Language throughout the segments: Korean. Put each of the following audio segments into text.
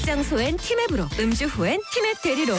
장소엔 티맵으로, 음주 후엔 티맵 대리로.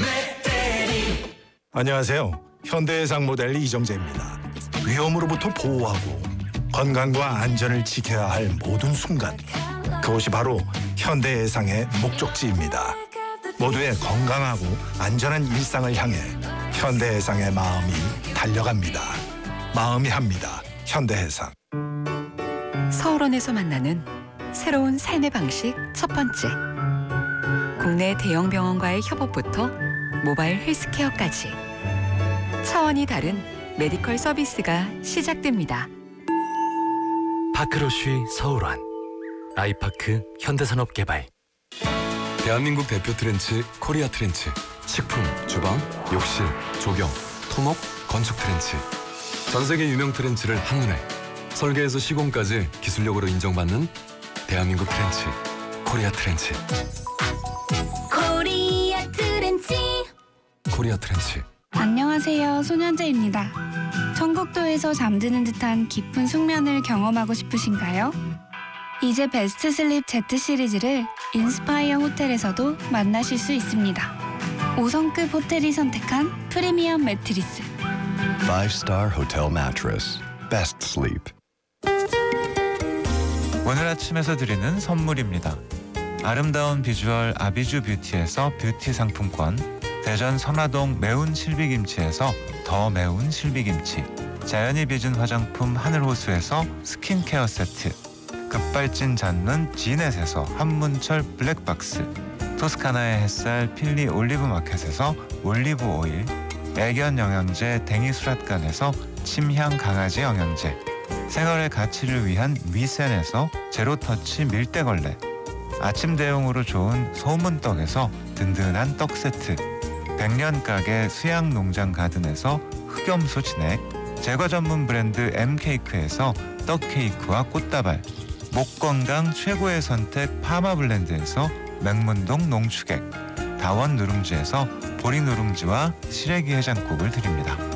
안녕하세요. 현대해상 모델 이정재입니다. 위험으로부터 보호하고 건강과 안전을 지켜야 할 모든 순간, 그것이 바로 현대해상의 목적지입니다. 모두의 건강하고 안전한 일상을 향해 현대해상의 마음이 달려갑니다. 마음이 합니다. 현대해상. 서울원에서 만나는 새로운 삶의 방식 첫 번째. 국내 대형 병원과의 협업부터 모바일 헬스케어까지 차원이 다른 메디컬 서비스가 시작됩니다. 파크로쉬 서울원, 아이파크 현대산업개발. 대한민국 대표 트렌치 코리아 트렌치. 식품, 주방, 욕실, 조경, 토목, 건축 트렌치. 전 세계 유명 트렌치를 한눈에 설계에서 시공까지 기술력으로 인정받는 대한민국 트렌치, 코리아 트렌치. 코리아 트렌치. 코리아 트렌치. 안녕하세요. 손현재입니다. 청국도에서 잠드는 듯한 깊은 숙면을 경험하고 싶으신가요? 이제 베스트 슬립 Z 시리즈를 인스파이어 호텔에서도 만나실 수 있습니다. 5성급 호텔이 선택한 프리미엄 매트리스. 5-star hotel mattress. Best sleep. 오늘 아침에서 드리는 선물입니다. 아름다운 비주얼 아비주 뷰티에서 뷰티 상품권, 대전 선화동 매운 실비김치에서 더 매운 실비김치, 자연이 빚은 화장품 하늘호수에서 스킨케어 세트, 급발진 잡는 지넷에서 한문철 블랙박스, 토스카나의 햇살 필리 올리브마켓에서 올리브 오일, 애견 영양제 댕이수랏간에서 침향 강아지 영양제, 생활의 가치를 위한 위센에서 제로터치 밀대걸레, 아침 대용으로 좋은 소문떡에서 든든한 떡 세트, 백년가게 수양농장 가든에서 흑염소 진액, 제과 전문 브랜드 M케이크에서 떡케이크와 꽃다발, 목 건강 최고의 선택 파마블렌드에서 맹문동 농축액, 다원 누룽지에서 보리 누룽지와 시래기 해장국을 드립니다.